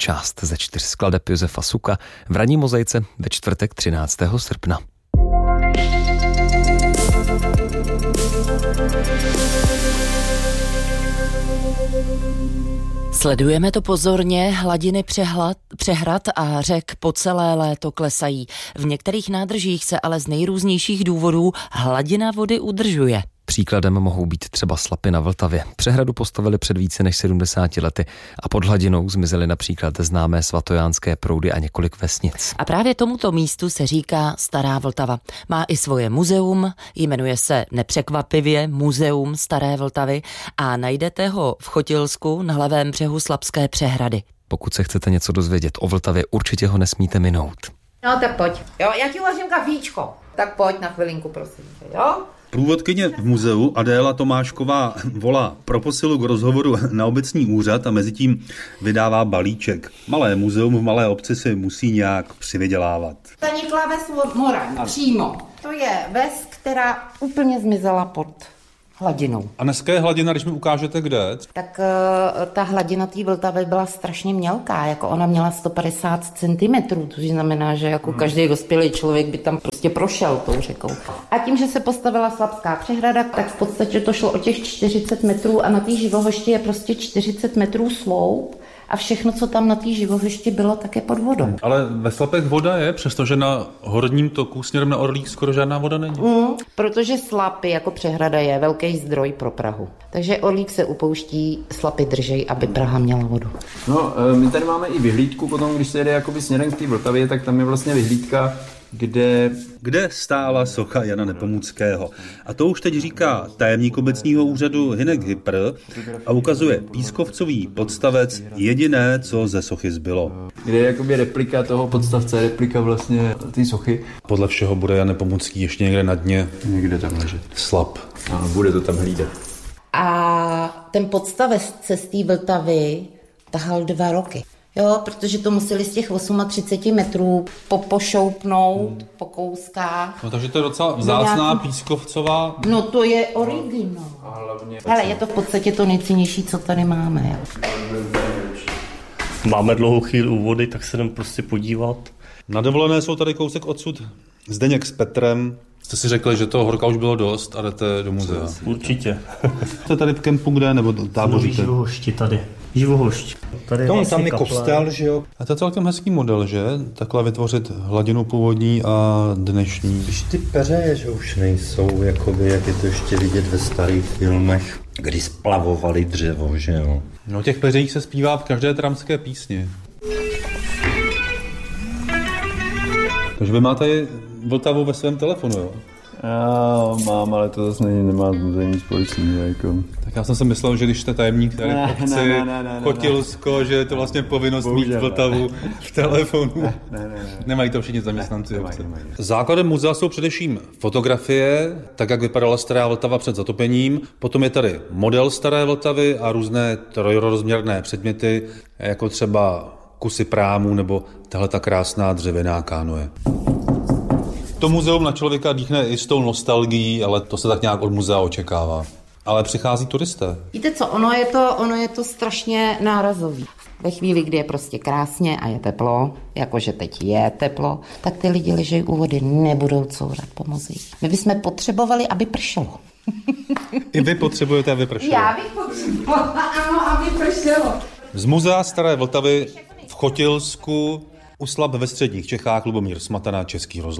část ze 4 skladeb Josefa Suka v ranní mozaice ve čtvrtek 13. srpna. Sledujeme to pozorně, hladiny přehrad a řek po celé léto klesají. V některých nádržích se ale z nejrůznějších důvodů hladina vody udržuje. Příkladem mohou být třeba Slapy na Vltavě. Přehradu postavili před více než 70 lety a pod hladinou zmizely například známé svatojánské proudy a několik vesnic. A právě tomuto místu se říká Stará Vltava. Má i svoje muzeum, jmenuje se nepřekvapivě Muzeum Staré Vltavy a najdete ho v Chotilsku na levém břehu Slapské přehrady. Pokud se chcete něco dozvědět o Vltavě, určitě ho nesmíte minout. No tak pojď, jo, já ti uvařím kafíčko. Tak pojď na chvilinku, prosím, jo? Průvodkyně v muzeu Adéla Tomášková volá pro posilu k rozhovoru na obecní úřad a mezitím vydává balíček. Malé muzeum v malé obci si musí nějak přivydělávat. Zanikla ves Moraň, přímo. To je ves, která úplně zmizela pod hladinou. A dneska je hladina, když mi ukážete kde? Tak ta hladina té Vltavy byla strašně mělká, jako ona měla 150 cm, což znamená, že jako každý dospělý člověk by tam prostě prošel tou řekou. A tím, že se postavila Slapská přehrada, tak v podstatě to šlo o těch 40 metrů a na té Živohošti je prostě 40 metrů sloup a všechno, co tam na té Živohošti bylo, tak je pod vodou. Ale ve Slapech voda je, přestože na horním toku směrem na Orlík skoro žádná voda není. Protože Slapy jako přehrada je velký zdroj pro Prahu. Takže Orlík se upouští, Slapy držej, aby Praha měla vodu. No, my tady máme i vyhlídku, potom když se jede jakoby směrem k té Vltavě, tak tam je vlastně vyhlídka, kde stála socha Jana Nepomuckého. A to už teď říká tajemník obecního úřadu Hynek Hypr a ukazuje pískovcový podstavec, jediné, co ze sochy zbylo. Kde je jakoby replika toho podstavce, replika vlastně té sochy. Podle všeho bude Jan Nepomucký ještě někde na dně. Někde tam ležet. Slap. Ano, bude to tam hlídat. A ten podstavec z té Vltavy tahal 2 roky. Jo, protože to museli z těch 38 metrů pošoupnout po kouskách. No, takže to je docela vzácná pískovcová. No to je originál. Hele, je to v podstatě to nejcennější, co tady máme. Máme dlouhou chvíli u vody, tak se jdem prostě podívat. Na dovolené jsou tady kousek odsud Zdeněk s Petrem. Jste si řekli, že toho horka už bylo dost a jdete do muzea. Určitě. Jste tady v kempu kde, nebo táboříte? Živohošti tady. Živohošť. Tady tam je kostel, že jo? A to je celkem hezký model, že? Takhle vytvořit hladinu původní a dnešní. Když ty peřeje, že už nejsou, jakoby, jak je to ještě vidět ve starých filmech, kdy splavovali dřevo, že jo? No o těch peřejích se zpívá v každé tramské písni. Takže vy máte Vltavu ve svém telefonu, jo? Já mám, ale to zase nemá nic společného. Jako. Tak já jsem si myslel, že když jste tajemník tady v obci, Chotilsko, že je to vlastně povinnost mít Vltavu v telefonu. Ne. Nemají to všichni zaměstnanci obce. Základem muzea jsou především fotografie, tak jak vypadala Stará Vltava před zatopením. Potom je tady model Staré Vltavy a různé trojrozměrné předměty, jako třeba kusy prámů nebo tahleta krásná dřevěná kánoe. To muzeum na člověka dýchne i s tou nostalgií, ale to se tak nějak od muzea očekává. Ale přichází turisté. Víte co, ono je to strašně nárazový. Ve chvíli, kdy je prostě krásně a je teplo, jakože teď je teplo, tak ty lidi ležejí u vody, nebudou courat po muzeích. My bychom potřebovali, aby pršelo. I vy potřebujete, aby pršelo. Já bych potřebovala, ano, aby pršelo. Z muzea Staré Vltavy v Chotilsku u Slap ve středních Čechách Lubomír Smatana, Český rozhlas.